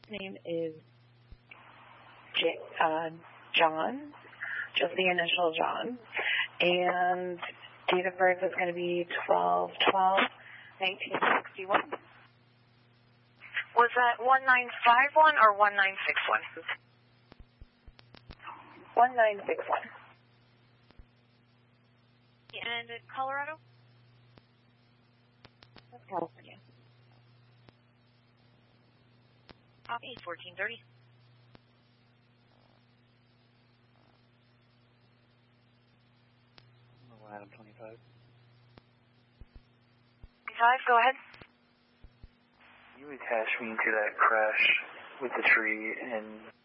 name is John, just the initial John. And date of birth is going to be 12/12/1961. Was that 1951 or 1961? 1961. And in Colorado? That's California. Copy, 1430. Adam 25. 25, go ahead. You attached me to that crash with the tree in